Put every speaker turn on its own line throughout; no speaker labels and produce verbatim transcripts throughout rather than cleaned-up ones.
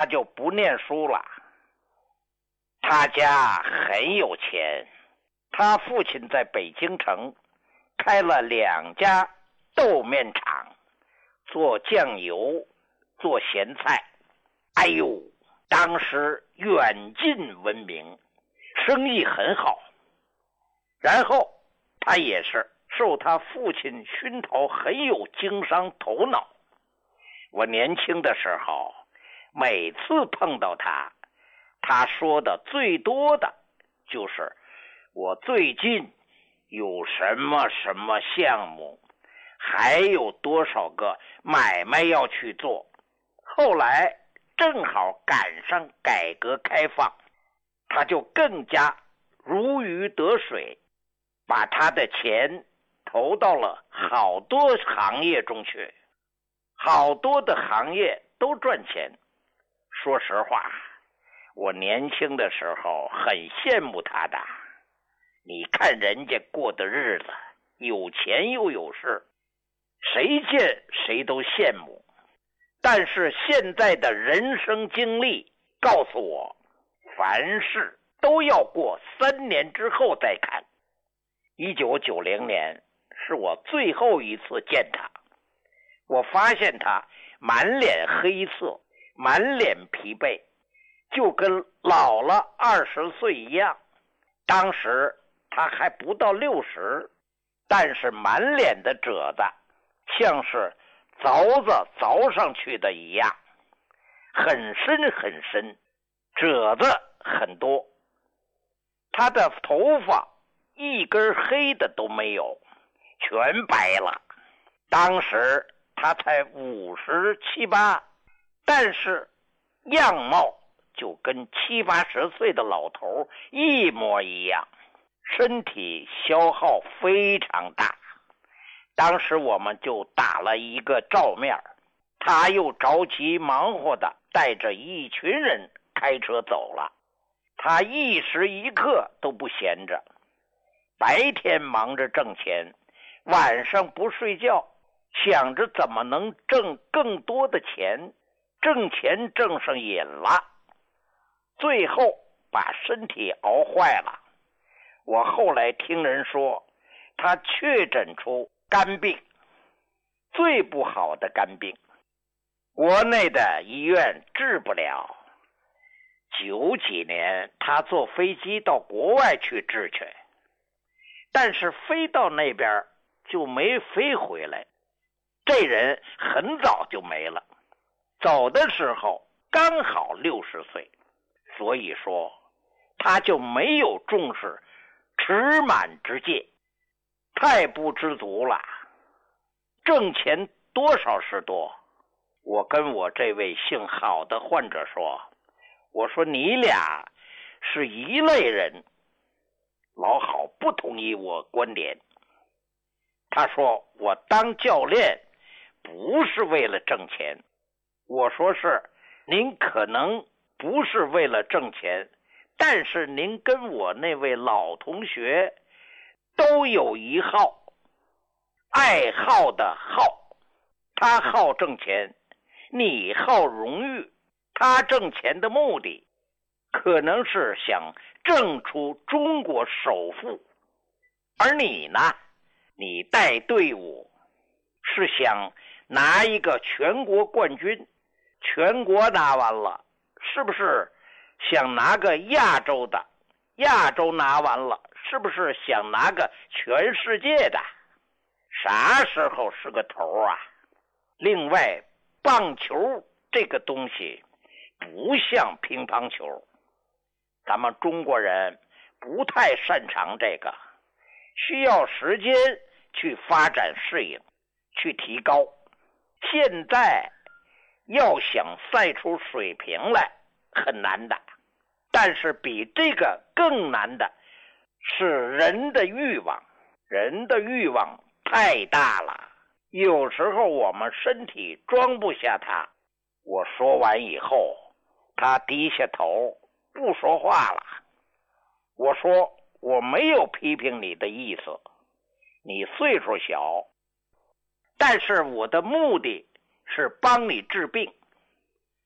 就不念书了。他家很有钱，他父亲在北京城开了两家豆面厂，做酱油，做咸菜。哎呦，当时远近闻名，生意很好。然后他也是受他父亲熏陶，很有经商头脑。我年轻的时候，每次碰到他，他说的最多的就是我最近有什么什么项目，还有多少个买卖要去做。后来正好赶上改革开放，他就更加如鱼得水，把他的钱投到了好多行业中去，好多的行业都赚钱。说实话，我年轻的时候很羡慕他的。你看人家过的日子，有钱又有势，谁见谁都羡慕。但是现在的人生经历告诉我，凡事都要过三年之后再看。一九九零年是我最后一次见他，我发现他满脸黑色，满脸疲惫，就跟老了二十岁一样。当时他还不到六十，但是满脸的褶子，像是凿子凿上去的一样，很深很深，褶子很多。他的头发一根黑的都没有，全白了。当时他才五十七八，但是样貌就跟七八十岁的老头一模一样，身体消耗非常大。当时我们就打了一个照面，他又着急忙活的带着一群人开车走了。他一时一刻都不闲着，白天忙着挣钱，晚上不睡觉，想着怎么能挣更多的钱，挣钱挣上瘾了，最后把身体熬坏了。我后来听人说，他确诊出肝病，最不好的肝病，国内的医院治不了。九几年他坐飞机到国外去治去，但是飞到那边就没飞回来。这人很早就没了，走的时候刚好六十岁，所以说他就没有重视持满之戒，太不知足了。挣钱多少是多。我跟我这位姓郝的患者说，我说你俩是一类人。老郝不同意我观点，他说我当教练不是为了挣钱。我说是，您可能不是为了挣钱，但是您跟我那位老同学都有一好，爱好的好。他好挣钱，你好荣誉。他挣钱的目的可能是想挣出中国首富，而你呢，你带队伍是想拿一个全国冠军，全国拿完了，是不是想拿个亚洲的，亚洲拿完了，是不是想拿个全世界的？啥时候是个头啊？另外，棒球这个东西不像乒乓球，咱们中国人不太擅长这个，需要时间去发展适应，去提高。现在要想赛出水平来很难的，但是比这个更难的是人的欲望。人的欲望太大了，有时候我们身体装不下它。我说完以后，他低下头不说话了。我说我没有批评你的意思，你岁数小，但是我的目的是帮你治病。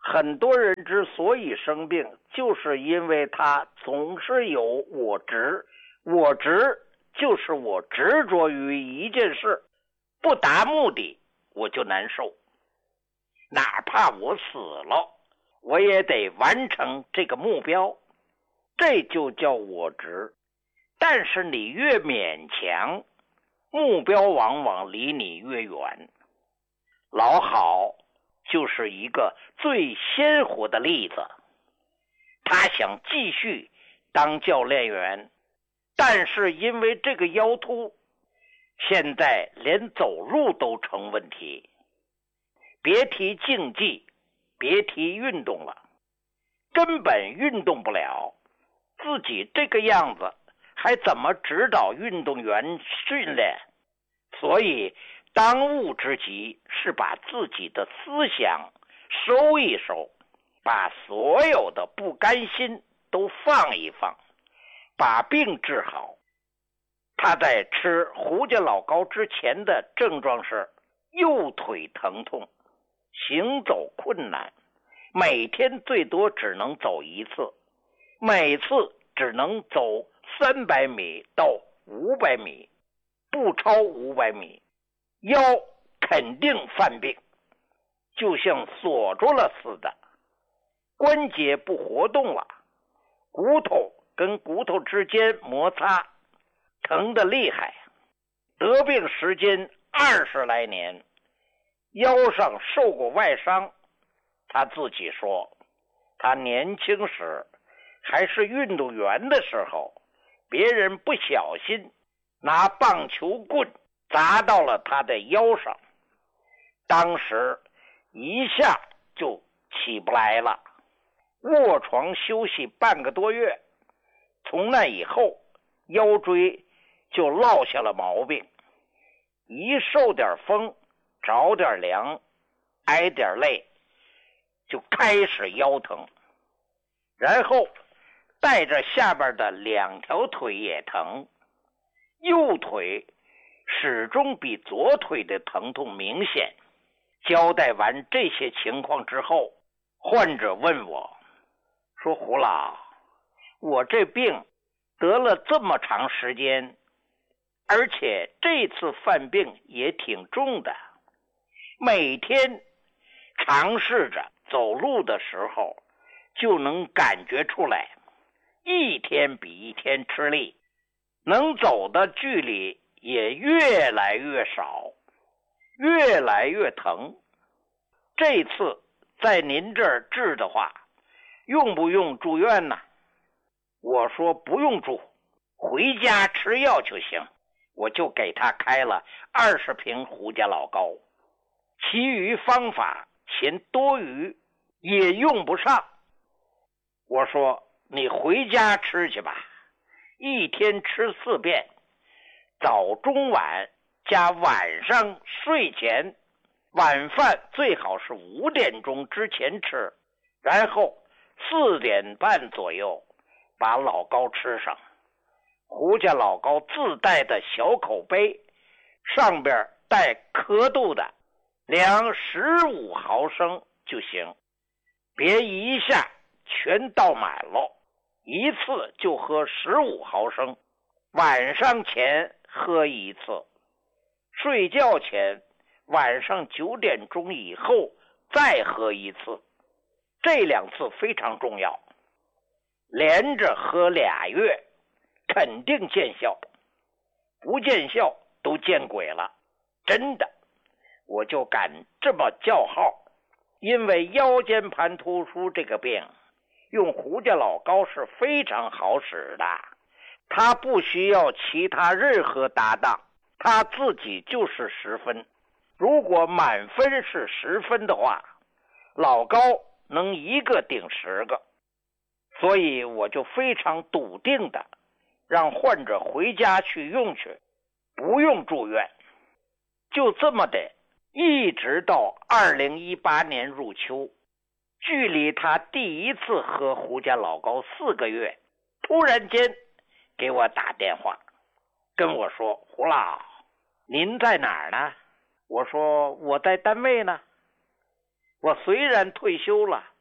很多人之所以生病，就是因为他总是有我执。我执就是我执着于一件事，不达目的我就难受，哪怕我死了，我也得完成这个目标，这就叫我执。但是你越勉强，目标往往离你越远。老郝就是一个最鲜活的例子，他想继续当教练员，但是因为这个腰突，现在连走路都成问题，别提竞技，别提运动了，根本运动不了。自己这个样子还怎么指导运动员训练？所以当务之急是把自己的思想收一收，把所有的不甘心都放一放，把病治好。他在吃胡家老膏之前的症状是右腿疼痛，行走困难，每天最多只能走一次，每次只能走三百米到五百米，不超五百米，腰肯定犯病，就像锁住了似的，关节不活动了，骨头跟骨头之间摩擦，疼得厉害。得病时间二十来年，腰上受过外伤。他自己说，他年轻时还是运动员的时候，别人不小心拿棒球棍砸到了他的腰上，当时一下就起不来了，卧床休息半个多月。从那以后，腰椎就落下了毛病，一受点风，着点凉，挨点累，就开始腰疼，然后带着下边的两条腿也疼，右腿始终比左腿的疼痛明显。交代完这些情况之后，患者问我说，胡老，我这病得了这么长时间，而且这次犯病也挺重的，每天尝试着走路的时候就能感觉出来，一天比一天吃力，能走的距离也越来越少，越来越疼。这次在您这儿治的话，用不用住院呢？我说不用住，回家吃药就行。我就给他开了二十瓶胡家老膏，其余方法嫌多余，也用不上。我说你回家吃去吧，一天吃四遍，早中晚加晚上睡前，晚饭最好是五点钟之前吃，然后四点半左右把老膏吃上。胡家老膏自带的小口杯，上边带刻度的，量十五毫升就行，别一下全倒满了，一次就喝十五毫升，晚上前喝一次，睡觉前晚上九点钟以后再喝一次，这两次非常重要，连着喝俩月肯定见效，不见效都见鬼了，真的。我就敢这么叫号，因为腰间盘突出这个病用胡家老膏是非常好使的，它不需要其他任何搭档，它自己就是十分。如果满分是十分的话，老膏能一个顶十个，所以我就非常笃定的让患者回家去用去，不用住院。就这么的一直到二零一八年入秋，距离他第一次喝胡家老膏四个月，突然间给我打电话跟我说，胡老，您在哪儿呢？我说我在单位呢，我虽然退休了，